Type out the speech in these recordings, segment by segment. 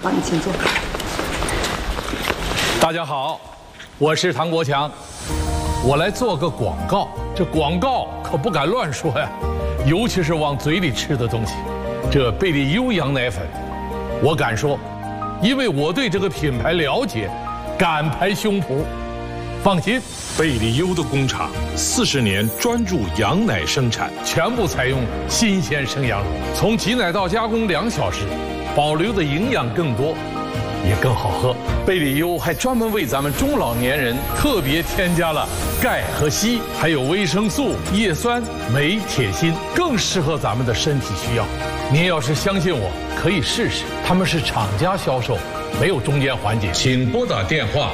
好，你请坐。 大家好，我是唐国强，我来做个广告。这广告可不敢乱说呀，尤其是往嘴里吃的东西。这贝利优羊奶粉，我敢说，因为我对这个品牌了解，敢拍胸脯。放心， 贝利优的工厂40年专注羊奶生产， 全部采用新鲜生羊乳，从挤奶到加工2小时，保留的营养更多，也更好喝。贝利优还专门为咱们中老年人特别添加了钙和硒，还有维生素、叶酸、镁、铁、锌，更适合咱们的身体需要。您要是相信我，可以试试。他们是厂家销售，没有中间环节。 请拨打电话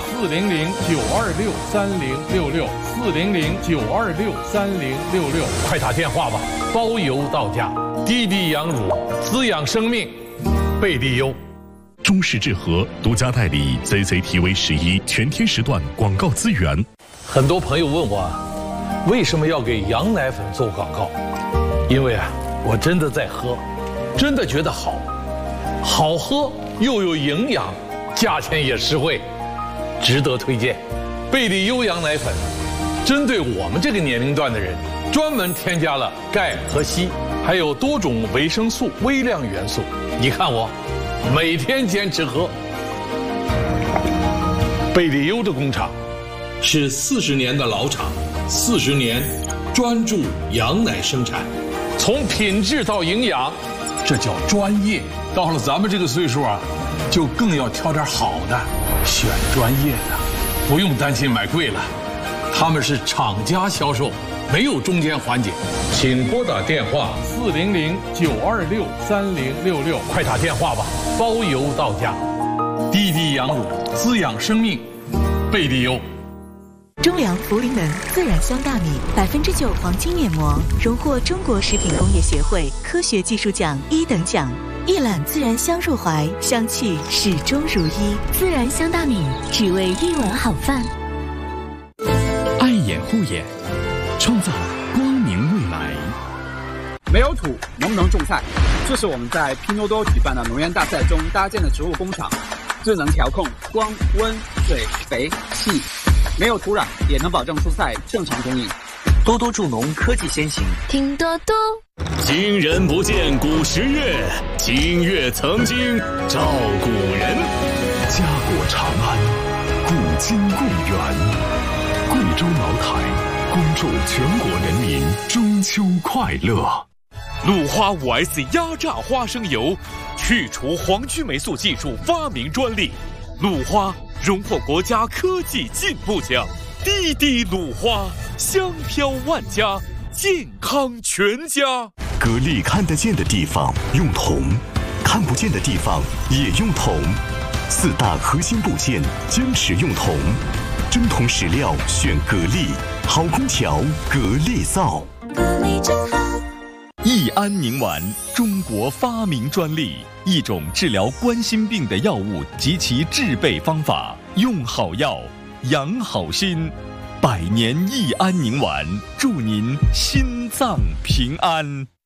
400-926-3066，400-926-3066，快打电话吧，包邮到家。滴滴羊乳，滋养生命，贝利优。 中视智和独家代理 CCTV11全天时段广告资源。 很多朋友问我，为什么要给羊奶粉做广告？因为我真的在喝，真的觉得好喝又有营养，价钱也实惠，值得推荐。贝利优羊奶粉针对我们这个年龄段的人，专门添加了钙和硒，还有多种维生素、微量元素。你看我每天坚持喝。贝利优的工厂是40年的老厂，40年专注羊奶生产，从品质到营养，这叫专业。到了咱们这个岁数就更要挑点好的，选专业的，不用担心买贵了。他们是厂家销售，没有中间环节。 请拨打电话 400-926-3066，快打电话吧，包邮到家。滴滴羊乳，滋养生命，贝利优。 中粮茯苓能自然香大米9%黄金面膜，荣获中国食品工业协会科学技术奖1等奖。一揽自然香入怀，香气始终如一。自然香大米，只为一碗好饭。 爱眼护眼，创造光明未来。 没有土，能不能种菜？这是我们在拼多多举办的农园大赛中搭建的植物工厂，最能调控光、温、水、肥、气，没有土壤也能保证蔬菜正常供应。 多多助农科技先行， 听多多。 今人不见古时月，今月曾经照古人。家国长安，古今贵园。贵州茅台恭祝全国人民中秋快乐。 鲁花5S 压榨花生油，去除黄曲霉素技术发明专利，鲁花荣获国家科技进步奖。滴滴鲁花，香飘万家，健康全家。 格力看得见的地方用铜，看不见的地方也用铜，4大核心部件坚持用铜，真铜实料选格力，好空调格力造。 格力真好。 益安宁丸，中国发明专利，一种治疗冠心病的药物及其制备方法，用好药，养好心。100年益安宁丸，祝您心脏平安。